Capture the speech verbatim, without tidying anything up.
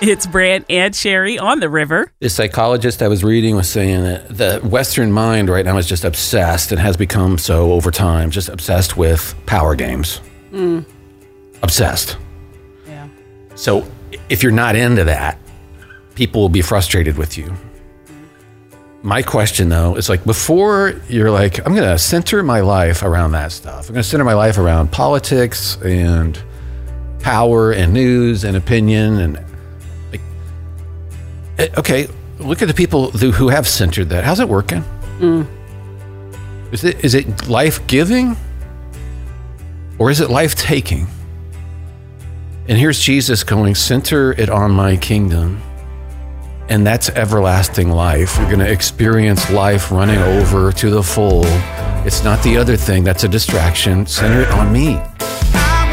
It's Brant and Sherry on the river. The psychologist I was reading was saying that the Western mind right now is just obsessed and has become so over time, just obsessed with power games. Mm. Obsessed. Yeah. So if you're not into that, people will be frustrated with you. My question, though, is like before you're like, I'm going to center my life around that stuff. I'm going to center my life around politics and power and news and opinion. And like, okay, look at the people who have centered that. How's it working? Mm. Is it is it life-giving or is it life-taking? And here's Jesus going, center it on my kingdom. And that's everlasting life. You're going to experience life running over to the full. It's not the other thing. That's a distraction. Center it on me.